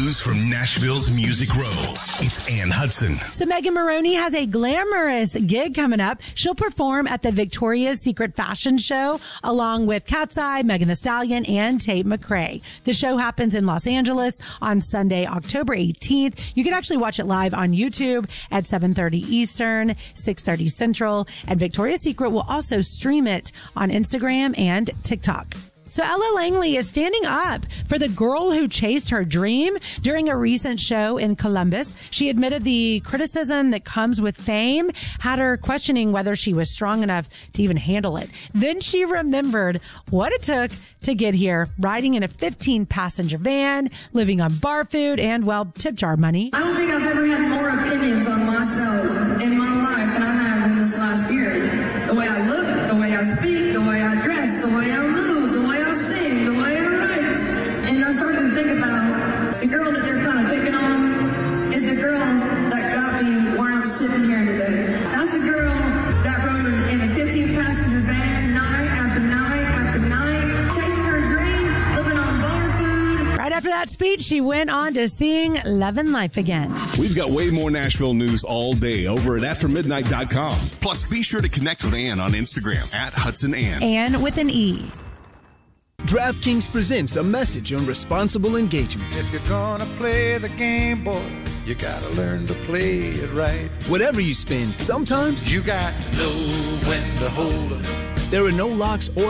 news from Nashville's Music Row. It's Ann Hudson. So Megan Moroney has a glamorous gig coming up. She'll perform at the Victoria's Secret Fashion Show along with Cat's Eye, Megan Thee Stallion, and Tate McRae. The show happens in Los Angeles on Sunday, October 18th. You can actually watch it live on YouTube at 7:30 Eastern, 6:30 Central, and Victoria's Secret will also stream it on Instagram and TikTok. So Ella Langley is standing up for the girl who chased her dream. During a recent show in Columbus, she admitted the criticism that comes with fame had her questioning whether she was strong enough to even handle it. Then she remembered what it took to get here, riding in a 15-passenger van, living on bar food, and, well, tip jar money. I don't think I've ever had more opinions on myself in my life than I have in this last year. The way I look, the way I speak, the way I dress, the way I move, the way I sing, the way I write. And I started to think about the girl that they're kind of picking on is the girl that got me where I'm sitting here today. That's the girl that rode in a 15-passenger van night after night after night, chasing her dream, living on bar food. Right after that speech, she went on to sing Lovin' Life Again. We've got way more Nashville news all day over at aftermidnight.com. Plus, be sure to connect with Ann on Instagram at HudsonAnn. Ann with an E. DraftKings presents a message on responsible engagement. If you're gonna play the game, boy, you gotta learn to play it right. Whatever you spend, sometimes you got to know when to hold 'em. There are no locks or